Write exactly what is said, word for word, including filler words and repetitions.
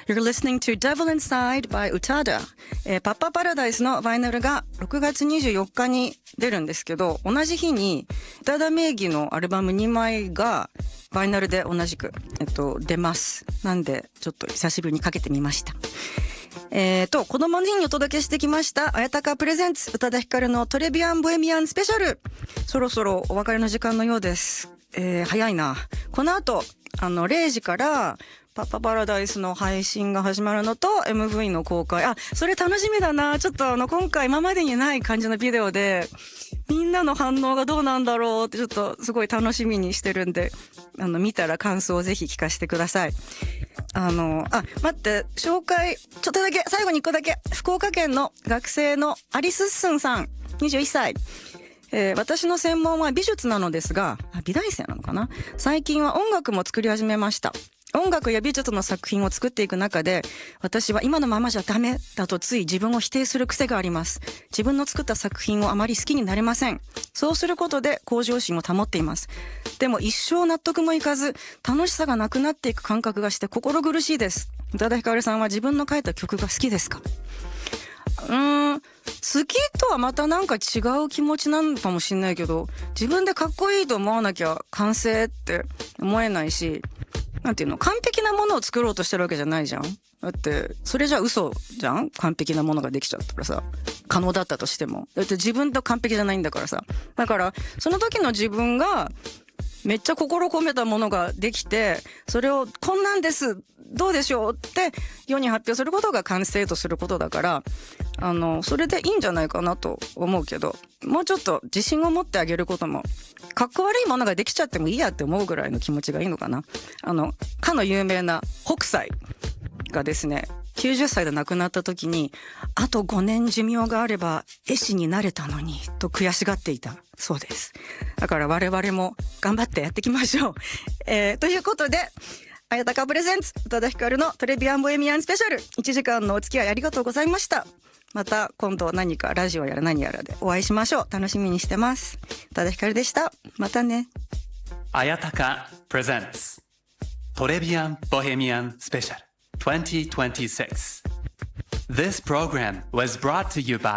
You're listening to Devil Inside by Utada、えー、パッパパラダイスのバイナルがろくがつにじゅうよっかに出るんですけど、同じ日に宇多田名義のアルバムにまいがバイナルで同じく、えっと、出ます。なんでちょっと久しぶりにかけてみました。えーと、子供の日にお届けしてきました綾鷹プレゼンツ宇多田ヒカルのトレビアンボヘミアンスペシャル。そろそろお別れの時間のようです。えー、早いな。この後あのれいじからパッパパラダイスの配信が始まるのと エムブイ の公開。あ、それ楽しみだな。ちょっとあの今回今までにない感じのビデオでみんなの反応がどうなんだろうってちょっとすごい楽しみにしてるんで、あの見たら感想をぜひ聞かせてください。あの、あ、待って、紹介、ちょっとだけ、最後に一個だけ。福岡県の学生のアリスッスンさん、にじゅういっさい。えー、私の専門は美術なのですが、あ、美大生なのかな？最近は音楽も作り始めました。音楽や美術の作品を作っていく中で、私は今のままじゃダメだとつい自分を否定する癖があります。自分の作った作品をあまり好きになれません。そうすることで向上心を保っています。でも一生納得もいかず、楽しさがなくなっていく感覚がして心苦しいです。宇多田ヒカルさんは自分の書いた曲が好きですか？うーん、好きとはまたなんか違う気持ちなのかもしれないけど、自分でかっこいいと思わなきゃ完成って思えないし、なんていうの、完璧なものを作ろうとしてるわけじゃないじゃん。だってそれじゃ嘘じゃん。完璧なものができちゃったらさ、可能だったとしても、だって自分と完璧じゃないんだからさ。だからその時の自分がめっちゃ心込めたものができて、それをこんなんですどうでしょうって世に発表することが完成とすることだから、あのそれでいいんじゃないかなと思うけど、もうちょっと自信を持ってあげることも、かっこ悪いものができちゃってもいいやって思うぐらいの気持ちがいいのかな。あのかの有名な北斎がですね、きゅうじゅっさいで亡くなった時に、あとごねん寿命があれば絵師になれたのにと悔しがっていたそうです。だから我々も頑張ってやっていきましょう。えー、ということで、綾鷹プレゼンツ宇多田ヒカルのトレビアンボヘミアンスペシャル、いちじかんのお付き合いありがとうございました。また今度何かラジオやら何やらでお会いしましょう。楽しみにしてます。宇多田ヒカルでした。またね。 綾鷹プレゼンツトレビアンボヘミアンスペシャルtwenty twenty-six. This program was brought to you by